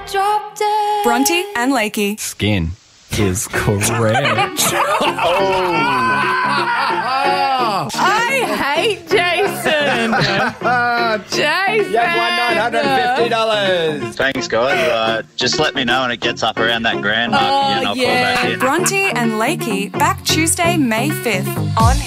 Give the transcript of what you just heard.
dropped it. Bronte and Lakey. Skin is correct. I hate Jason. Jason. You have won $950. Thanks, guys. Just let me know when it gets up around that grand mark again. I'll call back in. Bronte and Lakey back Tuesday, May 5th on